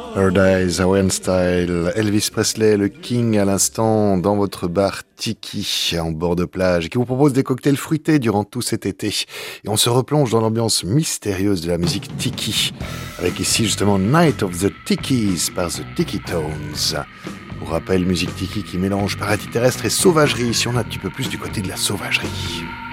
Paradise, Hawaiian Style, Elvis Presley, le King à l'instant dans votre bar Tiki en bord de plage qui vous propose des cocktails fruités durant tout cet été. Et on se replonge dans l'ambiance mystérieuse de la musique Tiki avec ici justement Night of the Tikis par The Tiki Tones. Pour rappel, musique Tiki qui mélange paradis terrestre et sauvagerie, si on a un petit peu plus du côté de la sauvagerie.